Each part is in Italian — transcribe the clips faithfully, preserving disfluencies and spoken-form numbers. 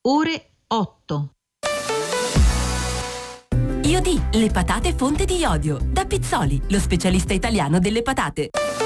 ore otto. Iodi, le patate fonte di iodio. Da Pizzoli, lo specialista italiano delle patate.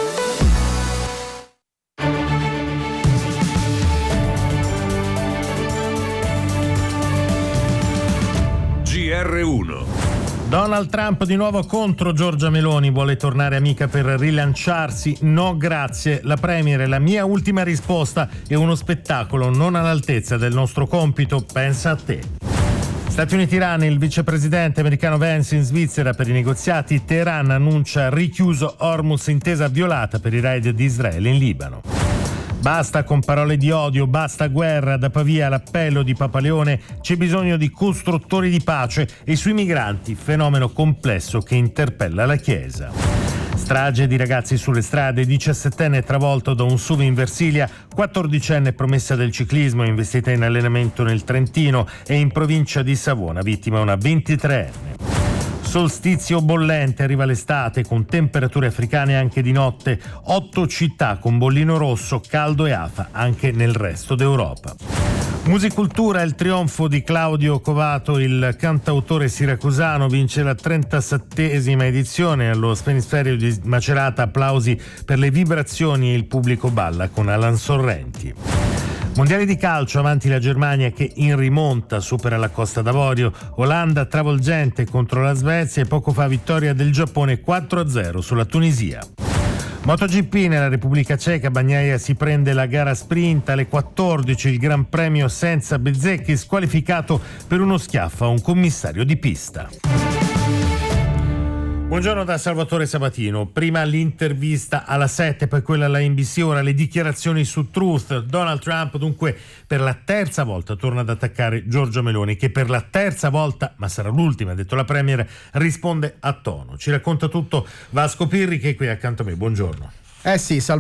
G R uno. Donald Trump di nuovo contro Giorgia Meloni, vuole tornare amica per rilanciarsi. No grazie, la premier, la mia ultima risposta è uno spettacolo non all'altezza del nostro compito, pensa a te. Stati Uniti-Iran, il vicepresidente americano Vance in Svizzera per i negoziati. Teheran annuncia richiuso Hormuz, intesa violata per i raid di Israele in Libano. Basta con parole di odio, basta guerra. Da Pavia l'appello di Papa Leone: c'è bisogno di costruttori di pace. E sui migranti, fenomeno complesso che interpella la Chiesa. Strage di ragazzi sulle strade, diciassettenne travolto da un S U V in Versilia, quattordicenne promessa del ciclismo investita in allenamento nel Trentino, e in provincia di Savona vittima una ventitreenne. Solstizio bollente, arriva l'estate con temperature africane anche di notte, otto città con bollino rosso, caldo e afa anche nel resto d'Europa. Musicultura, il trionfo di Claudio Covato, il cantautore siracusano, vince la trentasettesima edizione allo Sferisterio di Macerata, applausi per le vibrazioni e il pubblico balla con Alan Sorrenti. Mondiali di calcio, avanti la Germania che in rimonta supera la Costa d'Avorio, Olanda travolgente contro la Svezia e poco fa vittoria del Giappone quattro a zero sulla Tunisia. MotoGP nella Repubblica Ceca, Bagnaia si prende la gara sprint alle quattordici, il Gran Premio senza Bezzecchi, squalificato per uno schiaffo a un commissario di pista. Buongiorno da Salvatore Sabatino. Prima l'intervista alla sette, poi quella alla N B C, ora le dichiarazioni su Truth. Donald Trump dunque per la terza volta torna ad attaccare Giorgia Meloni, che per la terza volta, ma sarà l'ultima, ha detto la premier, risponde a tono. Ci racconta tutto Vasco Pirri, che è qui accanto a me. Buongiorno. Eh sì, Salvatore.